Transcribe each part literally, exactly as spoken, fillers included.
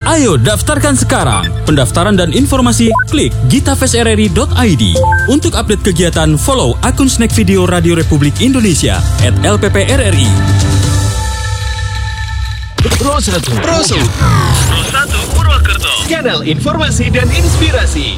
Ayo daftarkan sekarang. Pendaftaran dan informasi klik gitafestrri dot i d. Untuk update kegiatan follow akun Snack Video Radio Republik Indonesia at L P P R R I. Pro satu Pro satu Pro satu Purwokerto, kanal informasi dan inspirasi.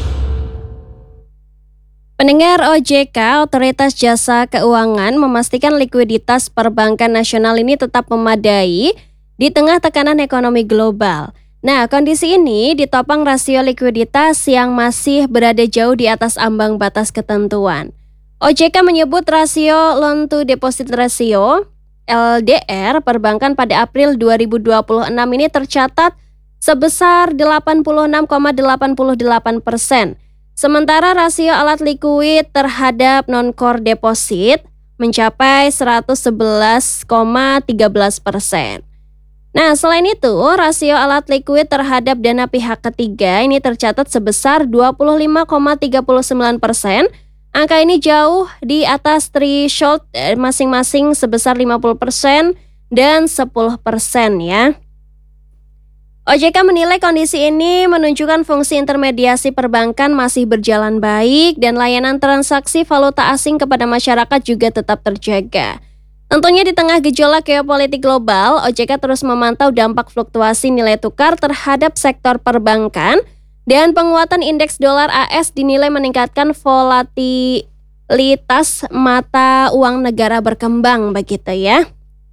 Pendengar O J K, Otoritas Jasa Keuangan, memastikan likuiditas perbankan nasional ini tetap memadai di tengah tekanan ekonomi global. Nah, kondisi ini ditopang rasio likuiditas yang masih berada jauh di atas ambang batas ketentuan. O J K menyebut rasio loan to deposit ratio L D R perbankan pada April dua ribu dua puluh enam ini tercatat sebesar delapan puluh enam koma delapan delapan persen. Sementara rasio alat likuid terhadap non-core deposit mencapai seratus sebelas koma tiga belas persen. Nah, selain itu, rasio alat likuid terhadap dana pihak ketiga ini tercatat sebesar dua puluh lima koma tiga sembilan persen. Angka ini jauh di atas threshold masing-masing sebesar lima puluh persen dan sepuluh persen ya. O J K menilai kondisi ini menunjukkan fungsi intermediasi perbankan masih berjalan baik dan layanan transaksi valuta asing kepada masyarakat juga tetap terjaga. Tentunya di tengah gejolak geopolitik global, O J K terus memantau dampak fluktuasi nilai tukar terhadap sektor perbankan dan penguatan indeks dolar A S dinilai meningkatkan volatilitas mata uang negara berkembang begitu ya.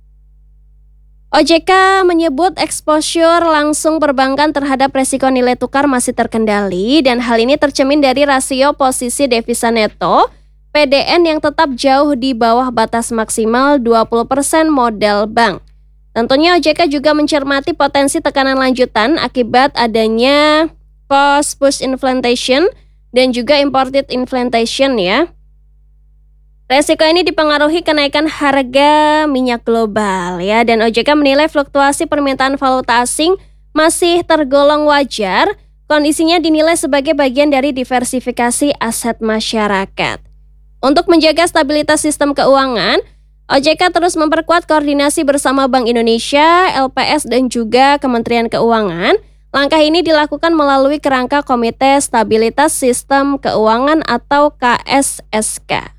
O J K menyebut exposure langsung perbankan terhadap resiko nilai tukar masih terkendali dan hal ini tercermin dari rasio posisi devisa neto P D N yang tetap jauh di bawah batas maksimal dua puluh persen modal bank. Tentunya O J K juga mencermati potensi tekanan lanjutan akibat adanya cost push inflation dan juga imported inflation ya. Resiko ini dipengaruhi kenaikan harga minyak global ya, dan O J K menilai fluktuasi permintaan valuta asing masih tergolong wajar. Kondisinya dinilai sebagai bagian dari diversifikasi aset masyarakat. Untuk menjaga stabilitas sistem keuangan, O J K terus memperkuat koordinasi bersama Bank Indonesia, L P S dan juga Kementerian Keuangan. Langkah ini dilakukan melalui kerangka Komite Stabilitas Sistem Keuangan atau K S S K.